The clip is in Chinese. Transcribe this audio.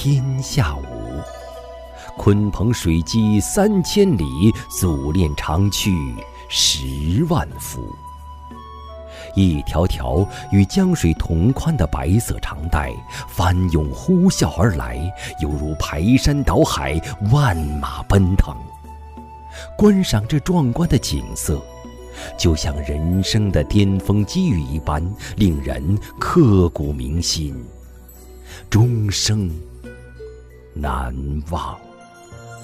天下无。鲲鹏水击3000里，祖练长驱10万伏。一条条与江水同宽的白色长带翻涌呼啸而来，犹如排山倒海，万马奔腾。观赏这壮观的景色，就像人生的巅峰机遇一般，令人刻骨铭心，终生难忘。